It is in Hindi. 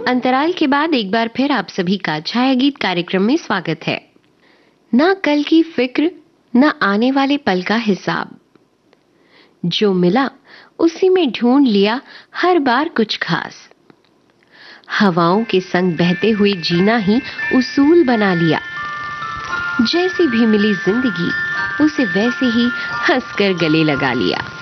अंतराल के बाद एक बार फिर आप सभी का छाया गीत कार्यक्रम में स्वागत है। ना कल की फिक्र, ना आने वाले पल का हिसाब, जो मिला उसी में ढूंढ लिया हर बार कुछ खास। हवाओं के संग बहते हुए जीना ही उसूल बना लिया। जैसी भी मिली जिंदगी उसे वैसे ही हंसकर गले लगा लिया।